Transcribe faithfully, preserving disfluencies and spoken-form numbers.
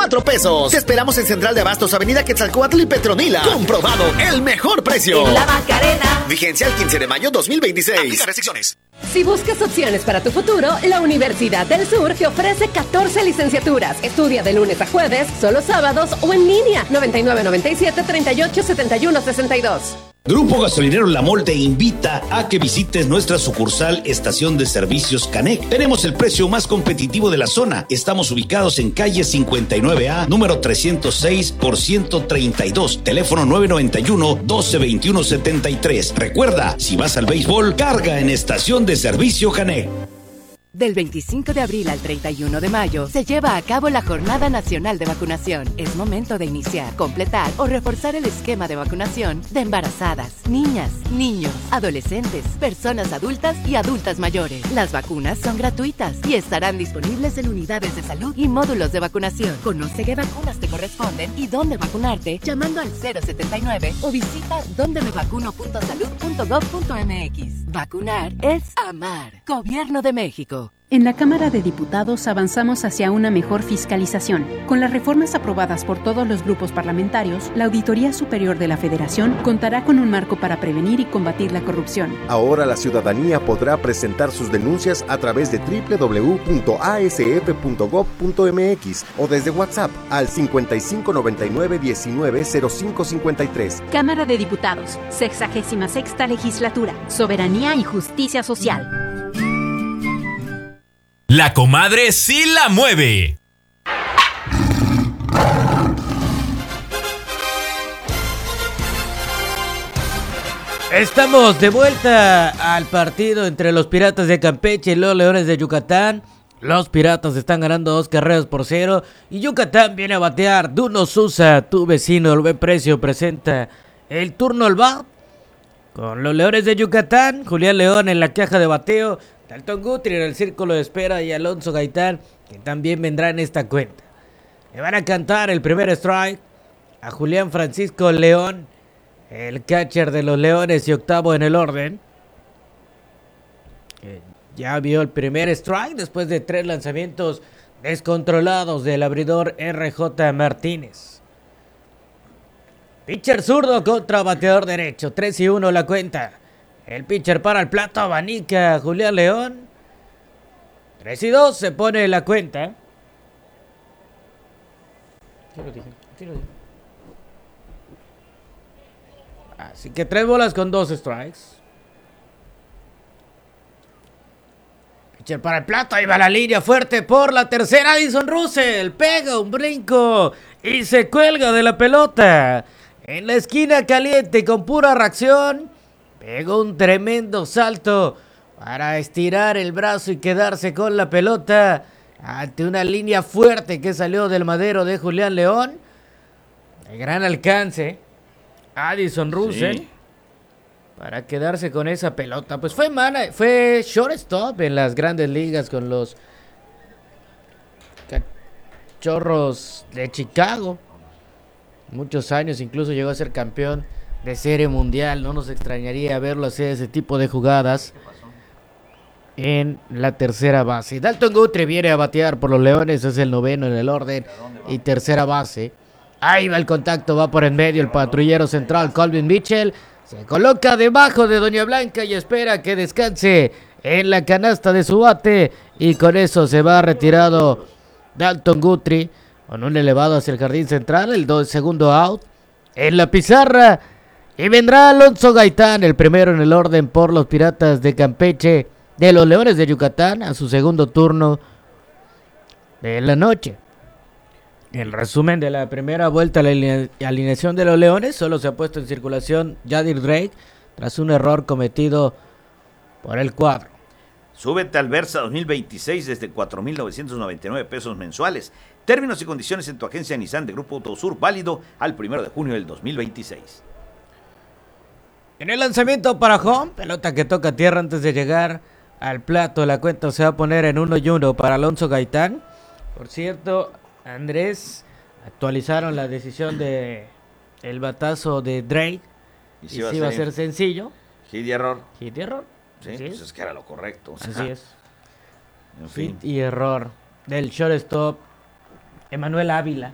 cuatro pesos. Te esperamos en Central de Abastos, Avenida Quetzalcóatl y Petronila. Comprobado, el mejor precio. En La Macarena. Vigencia el quince de mayo dos mil veintiséis. Aplica restricciones. Si buscas opciones para tu futuro, la Universidad del Sur te ofrece catorce licenciaturas. Estudia de lunes a jueves, solo sábados o en línea. noventa y nueve noventa y siete treinta y ocho setenta y uno sesenta y dos. Grupo Gasolinero La Mol te invita a que visites nuestra sucursal Estación de Servicios Canec. Tenemos el precio más competitivo de la zona. Estamos ubicados en calle cincuenta y nueve A, número trescientos seis por ciento treinta y dos. Teléfono nueve noventa y uno, doce veintiuno setenta y tres. Recuerda, si vas al béisbol, carga en Estación de Servicio Canec. Del veinticinco de abril al treinta y uno de mayo se lleva a cabo la Jornada Nacional de Vacunación. Es momento de iniciar, completar o reforzar el esquema de vacunación de embarazadas, niñas, niños, adolescentes, personas adultas y adultas mayores. Las vacunas son gratuitas y estarán disponibles en unidades de salud y módulos de vacunación. Conoce qué vacunas te corresponden y dónde vacunarte llamando al cero setenta y nueve o visita donde me vacuno punto salud punto gob punto mx. Vacunar es amar. Gobierno de México. En la Cámara de Diputados avanzamos hacia una mejor fiscalización. Con las reformas aprobadas por todos los grupos parlamentarios, la Auditoría Superior de la Federación contará con un marco para prevenir y combatir la corrupción. Ahora la ciudadanía podrá presentar sus denuncias a través de doble u doble u doble u punto a s f punto gob punto mx o desde WhatsApp al cincuenta y cinco noventa y nueve diecinueve cero cinco cincuenta y tres. Cámara de Diputados, sexagésima sexta Legislatura, Soberanía y Justicia Social. La comadre sí la mueve. Estamos de vuelta al partido entre los Piratas de Campeche y los Leones de Yucatán. Los Piratas están ganando dos carreras por cero y Yucatán viene a batear. Duno Sousa, tu vecino, el buen precio, presenta el turno al bat con los Leones de Yucatán. Julián León en la caja de bateo. Dalton Guthrie en el círculo de espera y Alonso Gaitán, que también vendrá en esta cuenta. Le van a cantar el primer strike a Julián Francisco León, el catcher de los Leones y octavo en el orden. Que ya vio el primer strike después de tres lanzamientos descontrolados del abridor R J Martínez. Pitcher zurdo contra bateador derecho, tres y uno la cuenta. El pitcher para el plato, abanica Julián León. tres y dos se pone la cuenta. Sí lo dije, sí lo dije. Así que tres bolas con dos strikes. Pitcher para el plato, ahí va la línea fuerte por la tercera. Addison Russell pega un brinco y se cuelga de la pelota. En la esquina caliente con pura reacción. Pegó un tremendo salto para estirar el brazo y quedarse con la pelota ante una línea fuerte que salió del madero de Julián León. De gran alcance, Addison Russell, sí, para quedarse con esa pelota. Pues fue mana, fue shortstop en las grandes ligas con los Cachorros de Chicago. Muchos años, incluso llegó a ser campeón de Serie Mundial. No nos extrañaría verlo hacer ese tipo de jugadas en la tercera base. Dalton Guthrie viene a batear por los Leones, es el noveno en el orden y tercera base. Ahí va el contacto, va por en medio el patrullero central Colvin Mitchell. Se coloca debajo de Doña Blanca y espera que descanse en la canasta de su bate. Y con eso se va retirado Dalton Guthrie con un elevado hacia el jardín central, el do- segundo out en la pizarra. Y vendrá Alonso Gaitán, el primero en el orden por los Piratas de Campeche de los Leones de Yucatán, a su segundo turno de la noche. El resumen de la primera vuelta a la aline- alineación de los Leones: solo se ha puesto en circulación Yadir Drake tras un error cometido por el cuadro. Súbete al Versa dos mil veintiséis desde cuatro mil novecientos noventa y nueve pesos mensuales. Términos y condiciones en tu agencia Nissan de Grupo Autosur, válido al primero de junio del dos mil veintiséis. En el lanzamiento para home, pelota que toca tierra antes de llegar al plato. La cuenta se va a poner en uno y uno para Alonso Gaitán. Por cierto, Andrés, actualizaron la decisión de el batazo de Drake. Y si iba a ser sencillo. Hit y error. Hit y error. Sí, Así pues es. es que era lo correcto. O sea, Así es. En fin. Hit y error del shortstop Emanuel Ávila.